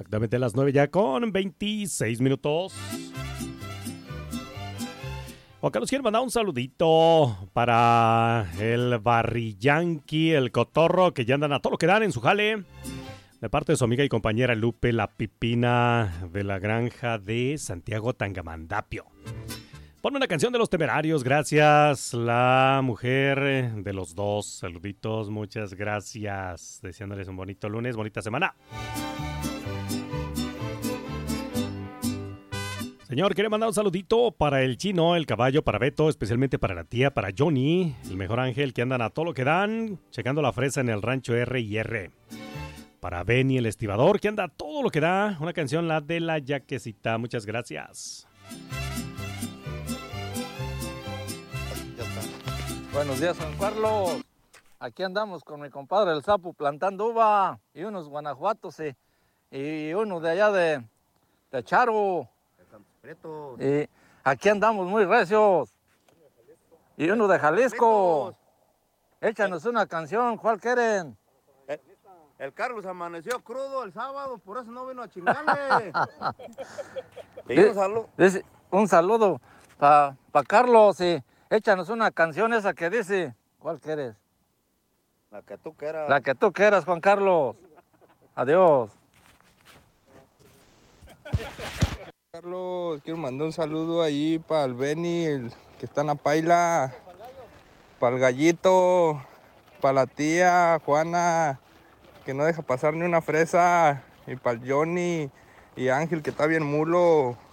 Exactamente las 9 ya con 26 minutos. Juan Carlos quiere mandar un saludito para el Barrillanqui, el Cotorro, que ya andan a todo lo que dan en su jale. De parte de su amiga y compañera Lupe, la Pipina de la granja de Santiago Tangamandapio. Ponme una canción de Los Temerarios, gracias. La mujer de los dos, saluditos, muchas gracias. Deseándoles un bonito lunes, bonita semana. Señor, quiere mandar un saludito para el Chino, el Caballo, para Beto, especialmente para la tía, para Johnny, el mejor ángel que andan a todo lo que dan, checando la fresa en el rancho R&R. Para Benny, el estibador, que anda a todo lo que da, una canción, la de la yaquecita. Muchas gracias. Ya está. Buenos días, Juan Carlos. Aquí andamos con mi compadre el Sapo plantando uva y unos guanajuatos y uno de allá de Charo. Y aquí andamos muy recios. Y uno de Jalisco. Échanos una canción, ¿cuál quieren? El Carlos amaneció crudo el sábado, por eso no vino a chingarle. Un saludo para Carlos y échanos una canción esa que dice, ¿cuál quieres? La que tú quieras. La que tú quieras, Juan Carlos. Adiós. Carlos, quiero mandar un saludo ahí para el Benny, el que está en la paila, para el Gallito, para la tía Juana, que no deja pasar ni una fresa, y para el Johnny y Ángel, que está bien mulo.